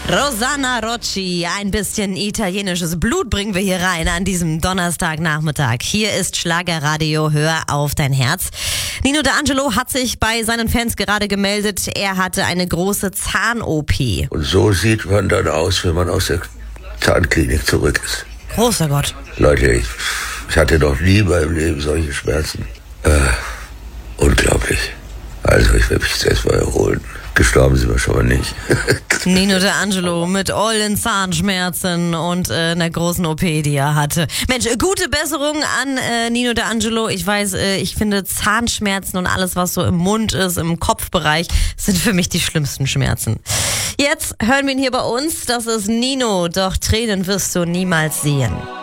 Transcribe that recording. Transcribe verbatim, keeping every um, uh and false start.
Rosanna Rocci, ein bisschen italienisches Blut bringen wir hier rein an diesem Donnerstagnachmittag. Hier ist Schlagerradio, hör auf dein Herz. Nino D'Angelo hat sich bei seinen Fans gerade gemeldet, er hatte eine große Zahn-O P. Und so sieht man dann aus, wenn man aus der Zahnklinik zurück ist. Großer Gott. Leute, ich, ich hatte noch nie in meinem Leben solche Schmerzen. Äh, unglaublich. Also ich werde mich jetzt erstmal erholen. Gestorben sind wir schon mal nicht. Nino D'Angelo mit ollen Zahnschmerzen und äh, einer großen O P, die er hatte. Mensch, äh, gute Besserung an äh, Nino D'Angelo. Ich weiß, äh, ich finde Zahnschmerzen und alles, was so im Mund ist, im Kopfbereich, sind für mich die schlimmsten Schmerzen. Jetzt hören wir ihn hier bei uns. Das ist Nino, doch Tränen wirst du niemals sehen.